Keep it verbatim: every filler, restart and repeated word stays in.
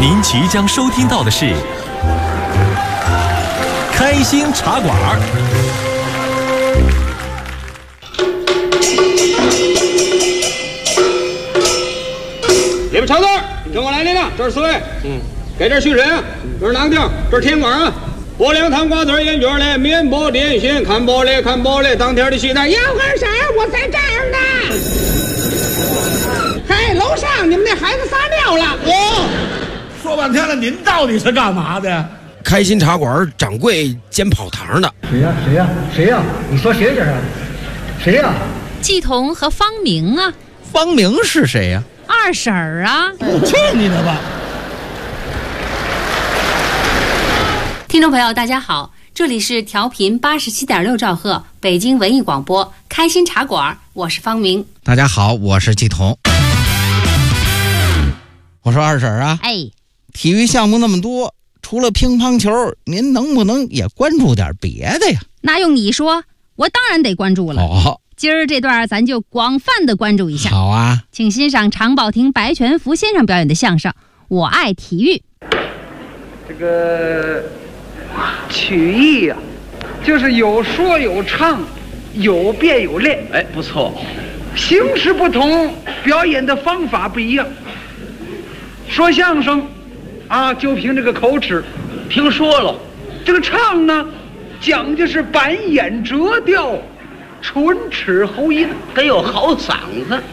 您即将收听到的是《开心茶馆》。 你们常字，跟我来，领领，这是四位。嗯，给这续审，这是哪个地儿？这是天馆啊。播两汤瓜子烟卷嘞，面包点心，看包嘞，看包嘞，当天的西餐。杨二婶，我在这儿呢。嘿，楼上你们那孩子撒尿了。 哦，说半天了，您到底是干嘛的？ 开心茶馆掌柜兼跑堂的。 谁呀？谁呀？谁呀？你说谁这是？谁呀？ 季彤和方明啊。 方明是谁呀？ 二婶儿啊。 去你的吧！ 听众朋友大家好，这里是调频八十七点六兆赫北京文艺广播开心茶馆，我是方明。 大家好，我是季彤。我说二婶啊， 哎， 体育项目那么多，除了乒乓球，您能不能也关注点别的呀？ 那用你说，我当然得关注了。 哦， 今儿这段咱就广泛的关注一下。 好啊， 请欣赏常宝霆白全福先生表演的相声《我爱体育》。 这个曲艺呀、啊，就是有说有唱，有变有练。 哎，不错。 形式不同，表演的方法不一样。说相声啊，就凭这个口齿， 听说了。 这个唱呢，讲究是板眼折调，唇齿喉音， 得有好嗓子。